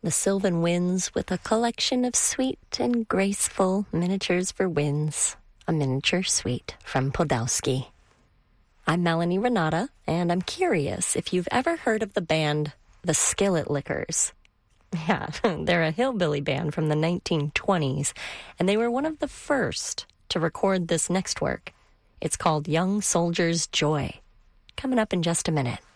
the sylvan winds with a collection of sweet and graceful miniatures for winds, a miniature suite from Podolsky. I'm Melanie Renata, and I'm curious if you've ever heard of the band The Skillet Lickers. Yeah, they're a hillbilly band from the 1920s, and they were one of the first to record this next work. It's called Young Soldier's Joy. Coming up in just a minute.